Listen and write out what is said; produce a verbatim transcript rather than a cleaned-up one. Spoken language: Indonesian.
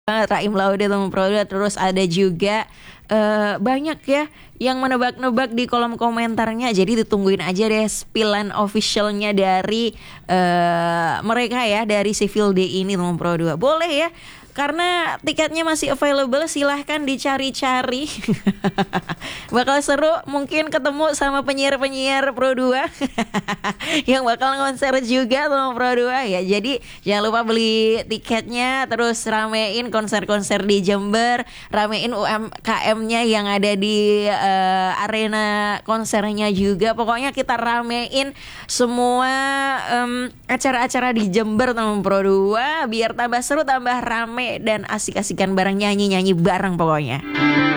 Raim Laude teman Pro dua. Terus ada juga uh, banyak ya yang menebak-nebak di kolom komentarnya. Jadi ditungguin aja deh spillan officialnya dari uh, mereka ya, dari Civil Day ini teman Pro dua. Boleh ya, karena tiketnya masih available, silahkan dicari-cari. Bakal seru, mungkin ketemu sama penyiar-penyiar Pro dua yang bakal konser juga sama Pro dua ya. Jadi jangan lupa beli tiketnya, terus ramein konser-konser di Jember, ramein U M K M-nya yang ada di uh, arena konsernya juga. Pokoknya kita ramein semua um, acara-acara di Jember teman Pro dua biar tambah seru, tambah rame dan asik-asikan bareng, nyanyi-nyanyi bareng pokoknya.